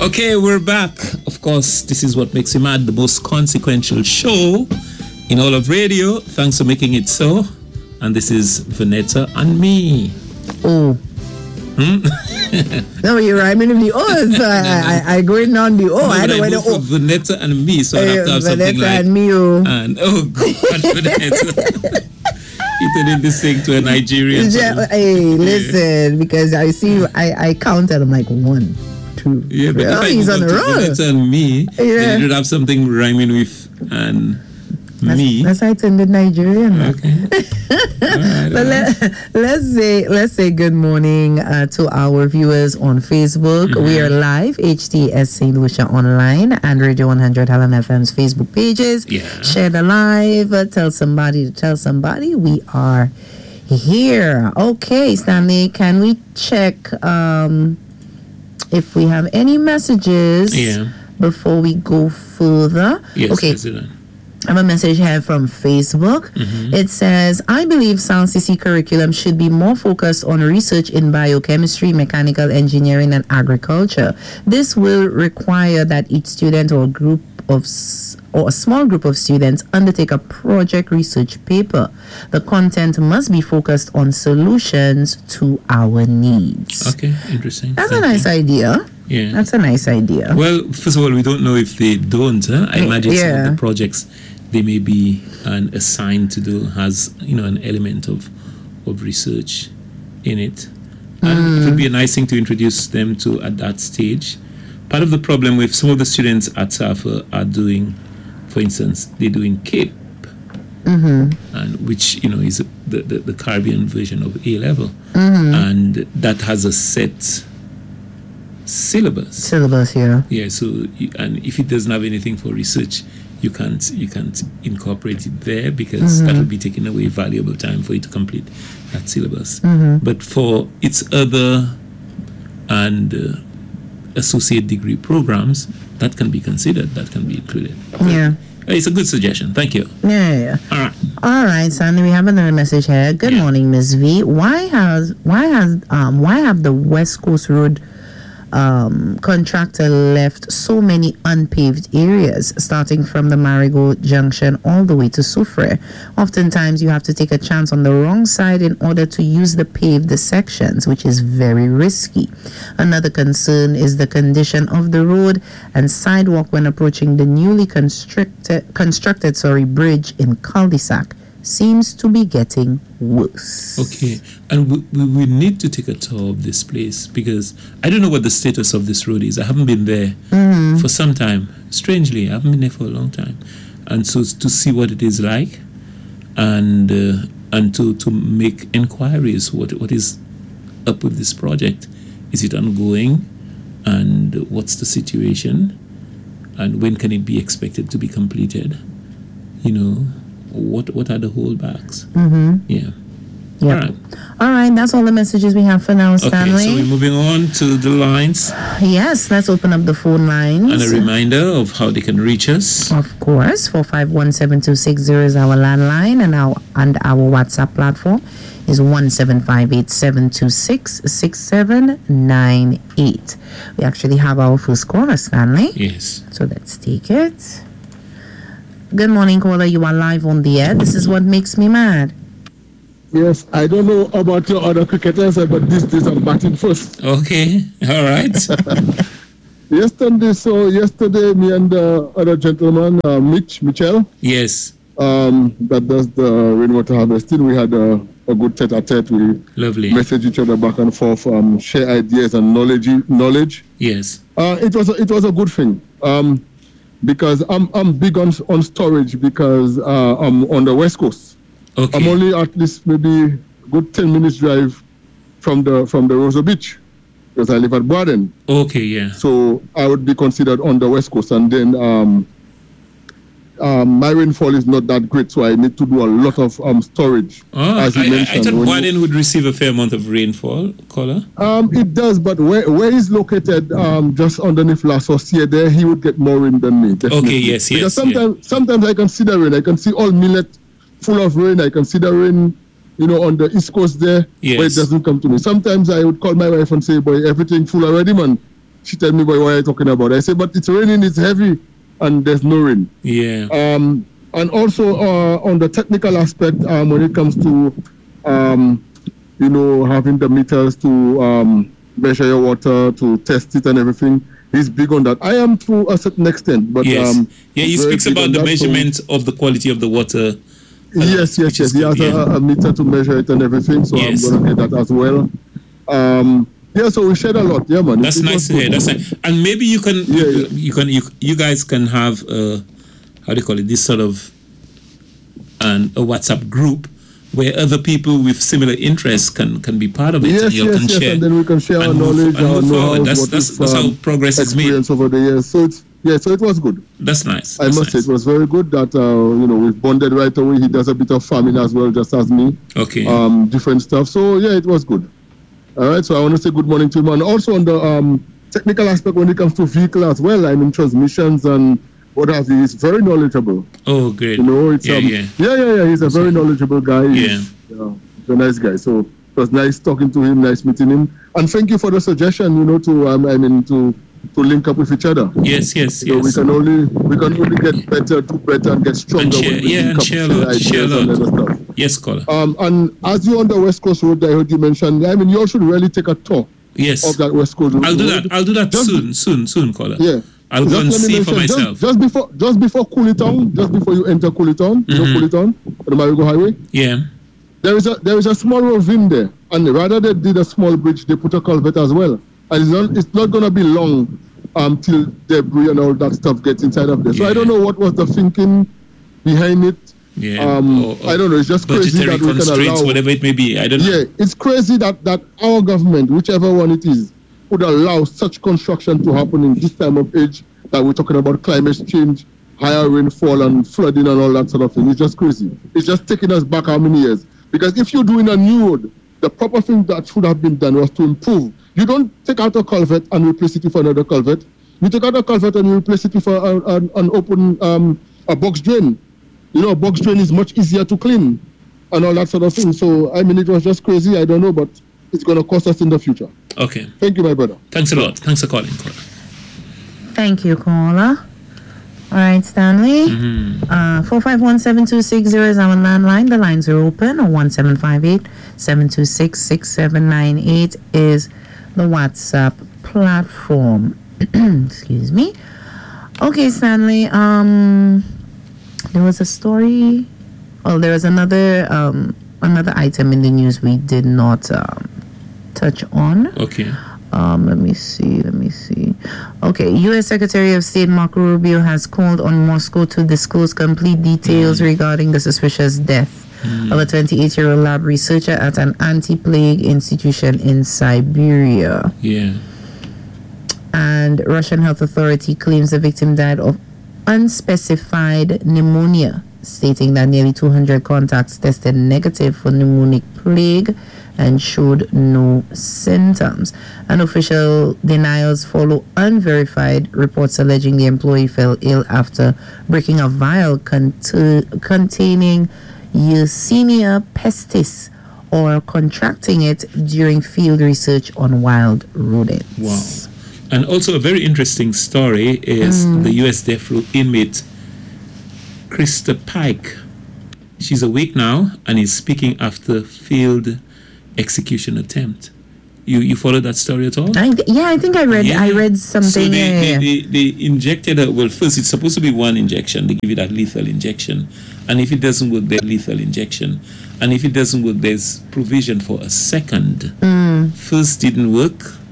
Okay, we're back. Of course, this is What Makes You Mad, the most consequential show in all of radio. Thanks for making it so. And this is Vanetta and me. Oh. No, you're rhyming with the O, so I going on the O. No, I don't I know moved from Vanetta and me, so I have to have something Vanetta like... and me, oh. And, oh, God, Vanetta. You turning this thing to a Nigerian song. Hey, listen, because I see, I counted, I'm like 1, 2, yeah, but if he's on the roll. Vanetta and me, then you would have something rhyming with and me. That's how I turned Nigerian. Okay. But let's say good morning to our viewers on Facebook. Mm-hmm. We are live, HTS St. Lucia Online and Radio 100 Helen FM's Facebook pages. Yeah. Share the live. Tell somebody to tell somebody. We are here. Okay, Stanley, can we check if we have any messages before we go further? Yes, okay. President. I have a message here from Facebook. Mm-hmm. It says, I believe SALCC curriculum should be more focused on research in biochemistry, mechanical engineering, and agriculture. This will require that each student or a small group of students undertake a project research paper. The content must be focused on solutions to our needs. Okay, interesting. That's a nice idea. Yeah. That's a nice idea. Well, first of all, we don't know if they don't. I imagine some of the projects they may be assigned to do has, an element of research in it. And it would be a nice thing to introduce them to at that stage. Part of the problem with some of the students at SAFA are doing, for instance, they're doing CAPE, and which, is the Caribbean version of A-level. Mm-hmm. And that has a set syllabus, yeah. So and if it doesn't have anything for research, you can't incorporate it there because that will be taking away valuable time for you to complete that syllabus. But for its other and associate degree programs, that can be considered, that can be included. Yeah. It's a good suggestion. Thank you. Yeah. All right, Sandy. We have another message here. Good morning, Ms. V. Why have the West Coast Road contractor left so many unpaved areas, starting from the Marigold Junction all the way to Soufriere? Oftentimes, you have to take a chance on the wrong side in order to use the paved sections, which is very risky. Another concern is the condition of the road and sidewalk when approaching the newly constructed bridge in Cul-de-sac. Seems to be getting worse. Okay, and we need to take a tour of this place because I don't know what the status of this road is. I haven't been there for some time. Strangely, I haven't been there for a long time, and so to see what it is like, and to make inquiries. What is up with this project? Is it ongoing? And what's the situation? And when can it be expected to be completed? What are the holdbacks? Yeah. Yep. All right. That's all the messages we have for now, Stanley. Okay, so we're moving on to the lines. Yes, let's open up the phone lines. And a reminder of how they can reach us. Of course, 451-7260 is our landline, and our WhatsApp platform is 17587266798. We actually have our first caller, Stanley. Yes. So let's take it. Good morning, caller. You are live on the air. This is What Makes Me Mad. Yes, I don't know about your other cricketers, but these days I'm batting first. Okay, all right. Yesterday, me and the other gentleman, Michelle. Yes. That does the rainwater harvesting. We had a good tete-a-tete. We message each other back and forth, share ideas and knowledge. Yes. It was a good thing. Because I'm big on storage because I'm on the West Coast. Okay. I'm only at least maybe a good 10 minutes drive from the Roseau Beach because I live at Braden. Okay, yeah. So I would be considered on the West Coast, and then my rainfall is not that great, so I need to do a lot of storage. As you mentioned, I thought Braden would receive a fair amount of rainfall, caller. It does, but where he's located, just underneath La Saucier, there he would get more rain than me. Definitely. Okay, yes. Because sometimes I can see the rain. I can see all millet full of rain. I can see the rain, on the East Coast there, but it doesn't come to me. Sometimes I would call my wife and say, "Boy, everything full already, man." she tell me, "What are you talking about?" I say, "But it's raining, it's heavy, and there's no rain." Yeah. And also on the technical aspect, when it comes to, having the meters to measure your water, to test it and everything, he's big on that. I am to a certain extent, but yes. He speaks about the measurement of the quality of the water. Yes. He has a meter to measure it and everything, so I'm going to get that as well. So we shared a lot. Yeah, man. That's nice to hear. That's nice. And maybe you guys can have how do you call it? This sort of a WhatsApp group where other people with similar interests can be part of it. Yes, and then we can share our knowledge, our know-how. That's how progress is made over the years. So it was good. That's nice. I must say it was very good that we've bonded right away. He does a bit of farming as well, just as me. Okay. Different stuff. So it was good. All right. So I want to say good morning to him, and also on the technical aspect when it comes to vehicle as well. I mean transmissions and what have you. He's very knowledgeable. Oh, great. It's He's a very knowledgeable guy. He's a nice guy. So it was nice talking to him, nice meeting him, and thank you for the suggestion. To link up with each other. Yes. We can only get better, do better, and get stronger. And share a lot. Yes, caller. And as you're on the West Coast Road, I heard you mention. I mean, you all should really take a tour. Yes. Of that West Coast Road. I'll do that soon, caller. Yeah. I'll go and see for myself. Just before Coolitown, just before you enter Coolitown, Coolitown, the Marigo Highway. Yeah. There is a small ravine there, and rather they did a small bridge, they put a culvert as well. And it's not going to be long till debris and all that stuff gets inside of there. So I don't know what was the thinking behind it. Yeah. I don't know. It's just crazy that we can allow, whatever it may be. I don't know. Yeah, it's crazy that our government, whichever one it is, would allow such construction to happen in this time of age that we're talking about climate change, higher rainfall and flooding and all that sort of thing. It's just crazy. It's just taking us back how many years? Because if you're doing a new road, the proper thing that should have been done was to improve. You don't take out a culvert and replace it with another culvert. You take out a culvert and you replace it with an open a box drain. A box drain is much easier to clean and all that sort of thing. So, I mean, it was just crazy. I don't know, but it's going to cost us in the future. Okay. Thank you, my brother. Thanks a lot. Thanks for calling. Thank you, caller. All right, Stanley. 451-7260 is our landline. The lines are open. Or 1758-726-6798 is the WhatsApp platform. Excuse me. Okay, Stanley. There was a story. Oh, there was another item in the news we did not touch on. Okay. Let me see. Okay, U.S. Secretary of State Marco Rubio has called on Moscow to disclose complete details regarding the suspicious death of a 28-year-old lab researcher at an anti-plague institution in Siberia. Yeah. And Russian health authority claims the victim died of unspecified pneumonia, stating that nearly 200 contacts tested negative for pneumonic plague and showed no symptoms. Unofficial denials follow unverified reports alleging the employee fell ill after breaking a vial containing Yersinia pestis or contracting it during field research on wild rodents. Wow. And also a very interesting story is the U.S. death row inmate Krista Pike. She's awake now and is speaking after failed execution attempt. You followed that story at all? I think I read. Yeah. I read something. So they injected her. Well, first it's supposed to be one injection. They give you that lethal injection, and if it doesn't work, there's lethal injection, and if it doesn't work, there's provision for a second. First didn't work.